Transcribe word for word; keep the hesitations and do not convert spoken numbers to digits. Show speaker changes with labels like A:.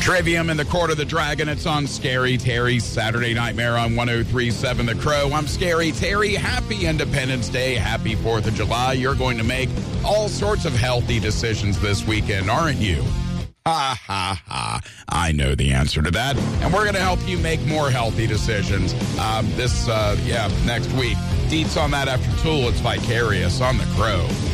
A: Trivium in the Court of the Dragon. It's on Scary Terry's Saturday Nightmare on one oh three point seven The Crow. I'm Scary Terry. Happy Independence Day. Happy fourth of July. You're going to make all sorts of healthy decisions this weekend, aren't you? Ha, ha, ha. I know the answer to that. And we're going to help you make more healthy decisions um, this, uh, yeah, next week. Deets on that after Tool. It's Vicarious on The Crow.